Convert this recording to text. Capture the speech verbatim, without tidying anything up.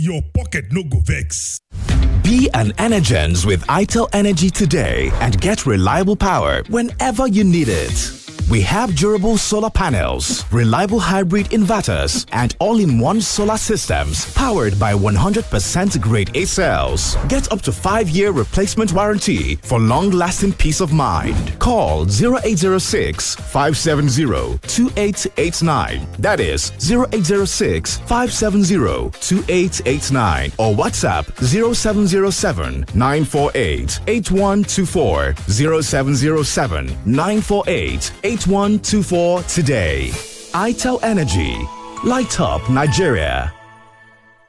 your pocket no go vex. Be an Energens with Itel Energy today and get reliable power whenever you need it. We have durable solar panels, reliable hybrid inverters, and all-in-one solar systems powered by one hundred percent grade A cells. Get up to five-year replacement warranty for long-lasting peace of mind. Call zero eight zero six, five seven zero, two eight eight nine. That is zero eight zero six, five seven zero, two eight eight nine or WhatsApp zero seven zero seven, nine four eight, eight one two four, zero seven zero seven, nine four eight, eight one two four today. Itel Energy. Light up Nigeria.